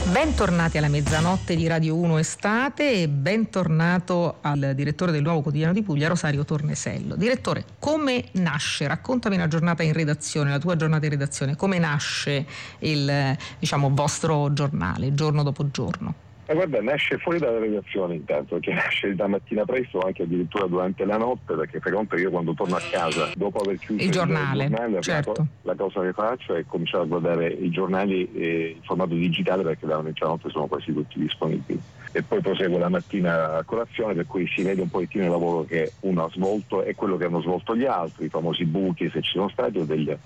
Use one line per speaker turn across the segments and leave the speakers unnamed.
Bentornati alla mezzanotte di Radio 1 Estate e bentornato al direttore del Nuovo Quotidiano di Puglia, Rosario Tornesello. Direttore, come nasce? Raccontami una giornata in redazione, la tua giornata in redazione. Come nasce il vostro giornale, giorno dopo giorno?
Guarda, nasce fuori dalla redazione intanto, che nasce da mattina presto, anche addirittura durante la notte, perché fai conto che io quando torno a casa, dopo aver chiuso
il giornale certo.
la cosa che faccio è cominciare a guardare i giornali in formato digitale, perché dalla mezzanotte sono quasi tutti disponibili. E poi proseguo la mattina a colazione, per cui si vede un pochettino il lavoro che uno ha svolto e quello che hanno svolto gli altri, i famosi buchi, se ci sono stati, o delle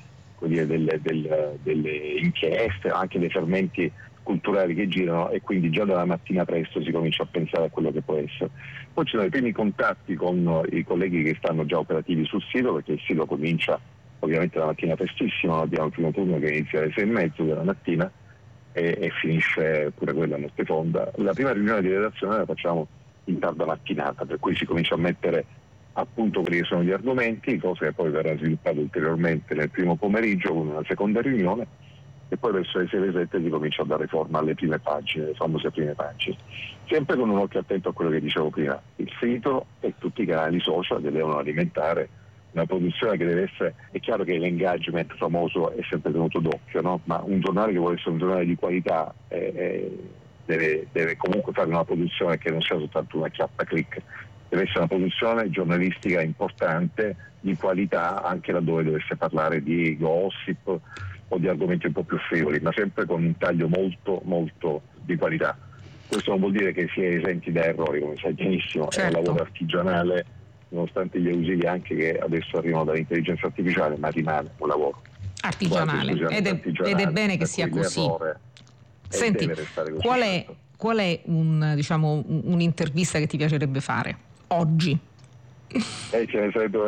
inchieste, anche dei fermenti culturali che girano, e quindi già dalla mattina presto si comincia a pensare a quello che può essere. Poi ci sono i primi contatti con i colleghi che stanno già operativi sul sito, perché il sito comincia ovviamente la mattina prestissimo, abbiamo il primo turno che inizia alle 6:30 della mattina e finisce pure quella a notte fonda. La prima riunione di redazione la facciamo in tarda mattinata, per cui si comincia a mettere a punto quelli che sono gli argomenti, cosa che poi verrà sviluppata ulteriormente nel primo pomeriggio con una seconda riunione, e poi verso le 6-7 si comincia a dare forma alle prime pagine, le famose prime pagine. Sempre con un occhio attento a quello che dicevo prima, il sito e tutti i canali social che devono alimentare una produzione che deve essere, è chiaro che l'engagement famoso è sempre tenuto d'occhio, no? Ma un giornale che vuole essere un giornale di qualità deve comunque fare una produzione che non sia soltanto una chiappa click, deve essere una produzione giornalistica importante, di qualità, anche laddove dovesse parlare di gossip o di argomenti un po' più frivoli, ma sempre con un taglio molto molto di qualità. Questo non vuol dire che si è esenti da errori, come sai benissimo, certo. È un lavoro artigianale, nonostante gli ausili anche che adesso arrivano dall'intelligenza artificiale, ma rimane un lavoro
artigianale ed è bene che sia così. Senti, qual è un'intervista che ti piacerebbe fare oggi?
Ce ne sarebbero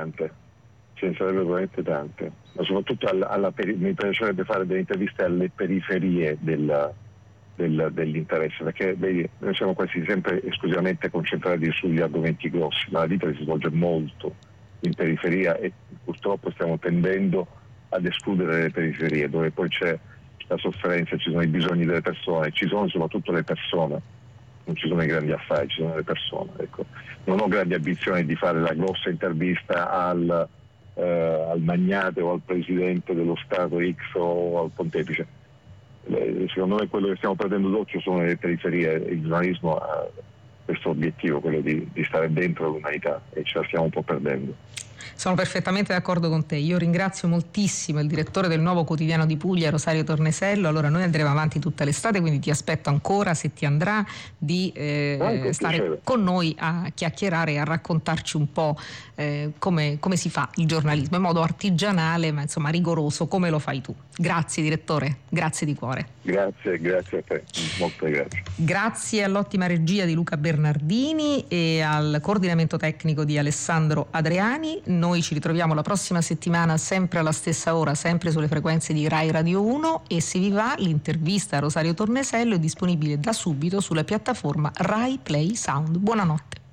veramente tante, ma soprattutto mi piacerebbe fare delle interviste alle periferie dell'interesse, perché vedi, noi siamo quasi sempre esclusivamente concentrati sugli argomenti grossi, ma la vita si svolge molto in periferia e purtroppo stiamo tendendo ad escludere le periferie, dove poi c'è la sofferenza, ci sono i bisogni delle persone, ci sono soprattutto le persone, non ci sono i grandi affari, ci sono le persone. Ecco. Non ho grandi ambizioni di fare la grossa intervista al magnate o al presidente dello Stato X o al pontefice. Secondo me quello che stiamo perdendo d'occhio sono le periferie. Il giornalismo ha questo obiettivo, quello di stare dentro l'umanità, e ce la stiamo un po' perdendo.
Sono perfettamente d'accordo con te. Io ringrazio moltissimo il direttore del Nuovo Quotidiano di Puglia, Rosario Tornesello. Allora noi andremo avanti tutta l'estate, quindi ti aspetto ancora, se ti andrà, di stare con noi a chiacchierare e a raccontarci un po' come si fa il giornalismo in modo artigianale, ma insomma rigoroso, come lo fai tu. Grazie direttore, grazie di cuore.
Grazie a te, molte grazie.
Grazie all'ottima regia di Luca Bernardini e al coordinamento tecnico di Alessandro Adriani. Noi ci ritroviamo la prossima settimana sempre alla stessa ora, sempre sulle frequenze di Rai Radio 1, e se vi va l'intervista a Rosario Tornesello è disponibile da subito sulla piattaforma Rai Play Sound. Buonanotte.